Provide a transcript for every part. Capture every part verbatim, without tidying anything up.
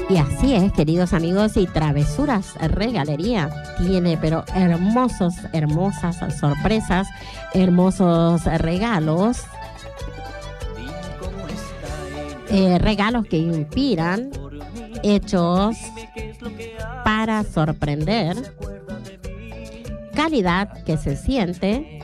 Y así es, queridos amigos, y Travesuras Regalería tiene pero hermosos, hermosas sorpresas, hermosos regalos, eh, regalos que inspiran, hechos para sorprender, calidad que se siente,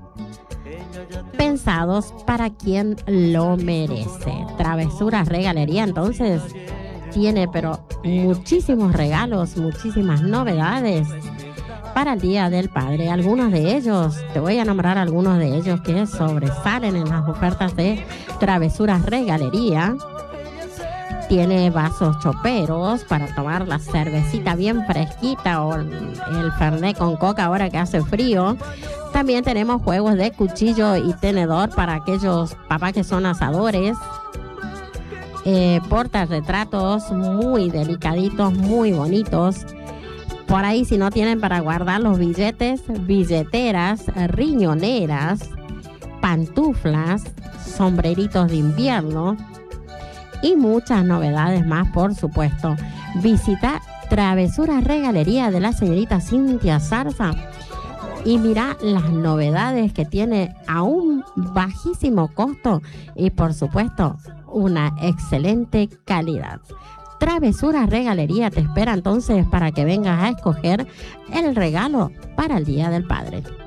pensados para quien lo merece. Travesuras Regalería entonces tiene pero muchísimos regalos, muchísimas novedades para el Día del Padre. Algunos de ellos, te voy a nombrar algunos de ellos que sobresalen en las ofertas de Travesuras Regalería. Tiene vasos choperos para tomar la cervecita bien fresquita o el fernet con coca ahora que hace frío. También tenemos juegos de cuchillo y tenedor para aquellos papás que son asadores. Eh, portarretratos muy delicaditos, muy bonitos. Por ahí, si no tienen para guardar los billetes, billeteras, riñoneras, pantuflas, sombreritos de invierno y muchas novedades más, por supuesto. Visita Travesuras Regalería de la señorita Cintia Zarza y mira las novedades que tiene a un bajísimo costo y, por supuesto, una excelente calidad. Travesuras Regalería te espera entonces para que vengas a escoger el regalo para el Día del Padre.